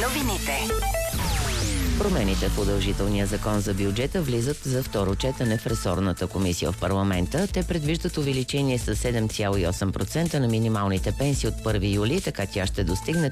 Новините. Промените в удължителния закон за бюджета влизат за второ четене в ресорната комисия в парламента. Те предвиждат увеличение с 7,8% на минималните пенсии от 1 юли, така тя ще достигне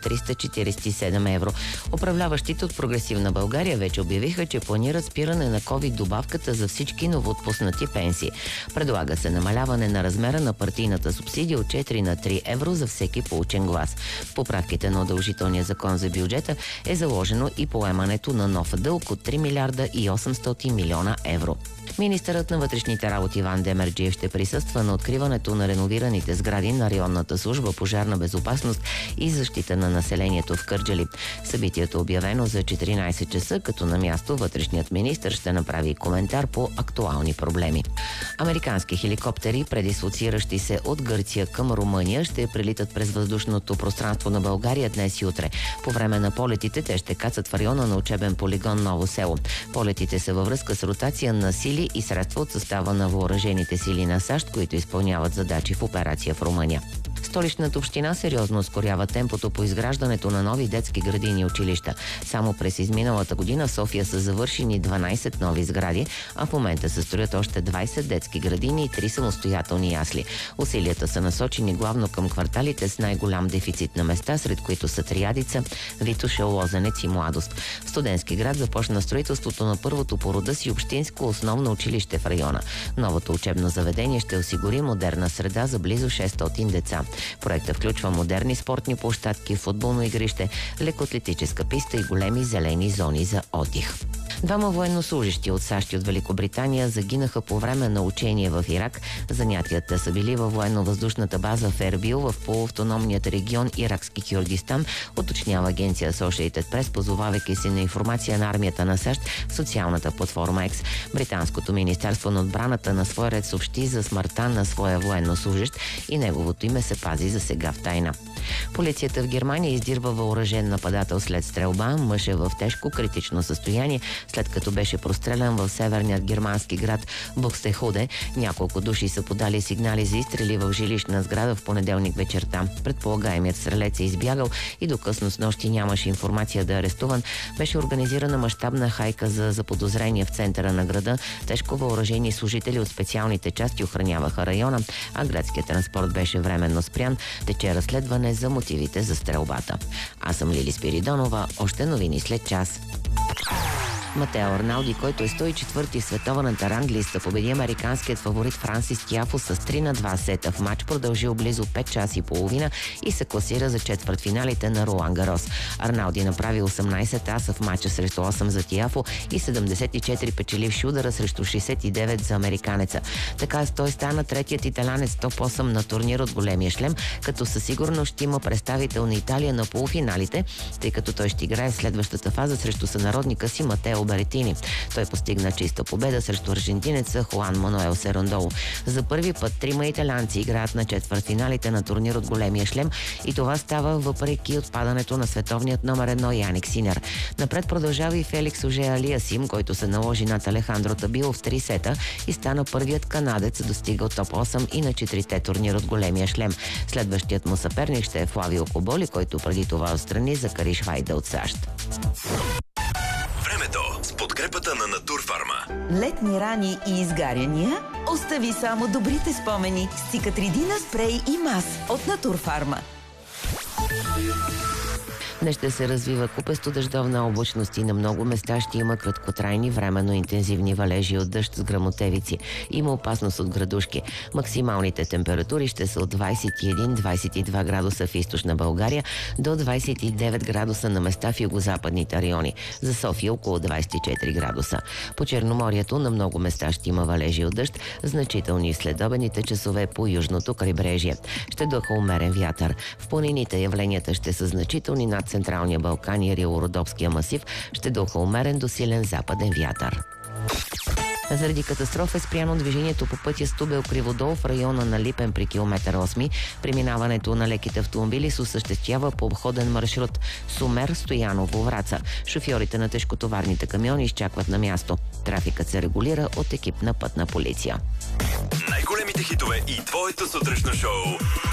347 евро. Управляващите от Прогресивна България вече обявиха, че планират спиране на ковид добавката за всички новоотпуснати пенсии. Предлага се намаляване на размера на партийната субсидия от 4 на 3 евро за всеки получен глас. В поправките на удължителния закон за бюджета е заложено и поемането на нов дълг от 3 милиарда и 800 милиона евро. Министърът на вътрешните работи Иван Демерджиев ще присъства на откриването на реновираните сгради на районната служба пожарна безопасност и защита на населението в Кърджали. Събитието е обявено за 14 часа, като на място вътрешният министър ще направи коментар по актуални проблеми. Американски хеликоптери, предислоциращи се от Гърция към Румъния, ще прелитат през въздушното пространство на България днес и утре. По време на полетите те ще кацат в района на учебен полигон Ново село. Полетите са във връзка с ротация на сили и средства от състава на въоръжените сили на САЩ, които изпълняват задачи в операция в Румъния. Столичната община сериозно ускорява темпото по изграждането на нови детски градини и училища. Само през изминалата година в София са завършени 12 нови сгради, а в момента се строят още 20 детски градини и 3 самостоятелни ясли. Усилията са насочени главно към кварталите с най-голям дефицит на места, сред които са Триадица, Витоша, Лозенец и Младост. В Студентски град започна строителството на първото по рода си общинско основно училище в района. Новото учебно заведение ще осигури модерна среда за близо 600 деца. Проектът включва модерни спортни площадки, футболно игрище, лекоатлетическа писта и големи зелени зони за отдих. Двама военнослужещи от САЩ и от Великобритания загинаха по време на учение в Ирак. Занятията са били във военно-въздушната база в Ербил в полуавтономният регион Иракски Кюрдистан, уточнява агенция Associated Press, позовавайки се на информация на армията на САЩ в социалната платформа X. Британското министерство на отбраната на своя ред съобщи за смъртта на своя военнослужещ и неговото име се пази за сега в тайна. Полицията в Германия издирва въоръжен нападател след стрелба. Мъж е в тежко критично състояние, след като беше прострелян в северният германски град Букстехуде. Няколко души са подали сигнали за изстрели в жилищна сграда в понеделник вечерта. Предполагаемият стрелец е избягал и до късно снощи нямаше информация да е арестуван. Беше организирана мащабна хайка за заподозрение в центъра на града. Тежко въоръжени служители от специалните части охраняваха района, а градският транспорт беше временно спрян. Тече разследване за мотивите за стрелбата. Аз съм Лили Спиридонова. Още новини след час. Матео Арналди, който е 104-ти в световната ранглиста, победи американският фаворит Франсис Тиафо с 3-2 сета в матч, продължил близо 5 часа и половина и се класира за четвъртфиналите на Ролан Гарос. Арналди направи 18 аса в матча срещу 8 за Тиафо и 74 печеливши удара срещу 69 за американеца. Така той стана третият италянец топ 8 на турнир от големия шлем, като със сигурност ще има представител на Италия на полуфиналите, тъй като той ще играе в следващата фаза срещу сънародника си Матео Беретини. Той постигна чиста победа срещу аржентинеца Хуан Мануел Серондоло. За първи път трима италианци играят на четвъртфиналите на турнир от големия шлем и това става въпреки отпадането на световният номер 1 Яник Синер. Напред продължава и Феликс Оже-Алиасим, който се наложи над Алехандро Табило в 3 сета и стана първият канадец, достигал топ 8 и на 4-те турнир от големия шлем. Следващият му съперник ще е Флавио Коболи, който преди това отстрани за Кариш Хайде от САЩ. С подкрепата на Натурфарма. Летни рани и изгаряния? Остави само добрите спомени с Цикатридина спрей и мас от Натурфарма. Днес ще се развива купесто дъждовна облачност и на много места ще има краткотрайни временно интензивни валежи от дъжд с гръмотевици. Има опасност от градушки. Максималните температури ще са от 21-22 градуса в източна България до 29 градуса на места в югозападните райони. За София около 24 градуса. По Черноморието на много места ще има валежи от дъжд, значителни в следобедните часове по южното крайбрежие. Ще духа умерен вятър. В планините явленията ще са значителни над Централния Балкан и Рило-Родопския масив, ще духа умерен до силен западен вятър. Заради катастрофа е спряно движението по пътя Стубел-Криводол в района на Липен при километър 8. Преминаването на леките автомобили се осъществява по обходен маршрут Сумер, Стояново, Враца. Шофьорите на тежкотоварните камиони изчакват на място. Трафикът се регулира от екип на пътна полиция. Най-големите хитове и твоето сутрешно шоу